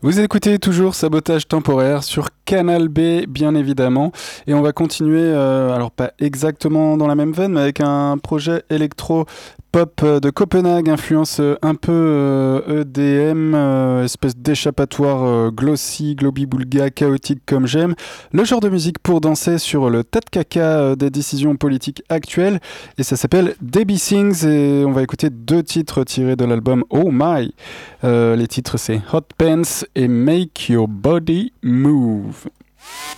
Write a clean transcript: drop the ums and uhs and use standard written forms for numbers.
Vous écoutez toujours Sabotage temporaire sur Canal B, bien évidemment. Et on va continuer, alors pas exactement dans la même veine, mais avec un projet électro-pop de Copenhague, influence un peu EDM, espèce d'échappatoire glossy, globi-boulga, chaotique comme j'aime. Le genre de musique pour danser sur le tas de caca des décisions politiques actuelles. Et ça s'appelle Debbie Sings. Et on va écouter deux titres tirés de l'album Oh My. Les titres c'est Hot Pants et Make Your Body Move.